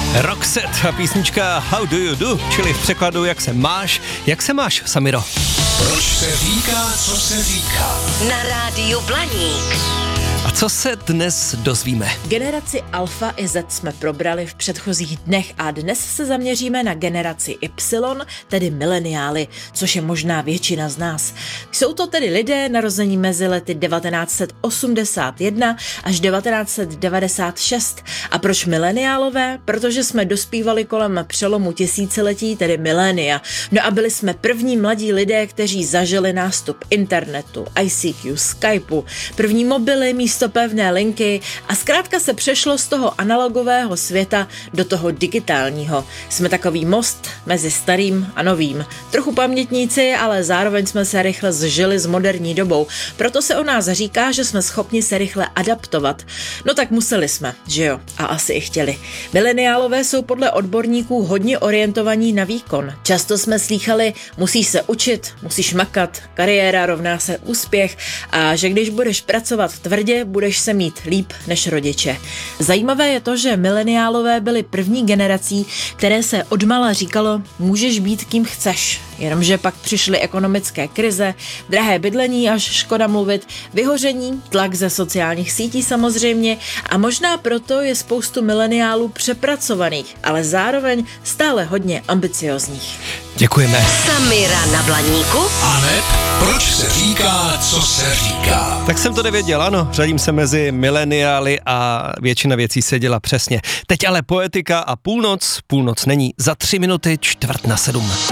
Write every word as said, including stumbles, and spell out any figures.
Roxette a písnička How do you do, čili v překladu jak se máš, jak se máš, Samiro? Proč se říká, co se říká? Na rádiu Blaník. A co se dnes dozvíme? Generaci Alfa i Z jsme probrali v předchozích dnech a dnes se zaměříme na generaci Y, tedy mileniály, což je možná většina z nás. Jsou to tedy lidé narození mezi lety devatenáct set osmdesát jedna až devatenáct set devadesát šest. A proč mileniálové? Protože jsme dospívali kolem přelomu tisíciletí, tedy milénia. No a byli jsme první mladí lidé, kteří zažili nástup internetu, I C Q, Skypeu, první mobily, místo pevné linky a zkrátka se přešlo z toho analogového světa do toho digitálního. Jsme takový most mezi starým a novým. Trochu pamětníci, ale zároveň jsme se rychle zžili s moderní dobou. Proto se o nás říká, že jsme schopni se rychle adaptovat. No tak museli jsme, že jo? A asi i chtěli. Mileniálové jsou podle odborníků hodně orientovaní na výkon. Často jsme slýchali, musíš se učit, musíš makat, kariéra rovná se úspěch a že když budeš pracovat tvrdě, budeš se mít líp než rodiče. Zajímavé je to, že mileniálové byli první generací, které se odmala říkalo, můžeš být kým chceš. Jenomže pak přišly ekonomické krize, drahé bydlení, až škoda mluvit, vyhoření, tlak ze sociálních sítí samozřejmě a možná proto je spoustu mileniálů přepracovaných, ale zároveň stále hodně ambiciozních. Děkujeme. Samira na Blaníku. Aneb, proč se říká, co se říká? Tak jsem to nevěděl, ano, řadím se mezi mileniály a většina věcí se děla přesně. Teď ale poetika a půlnoc, půlnoc není, za tři minuty čtvrt na sedm.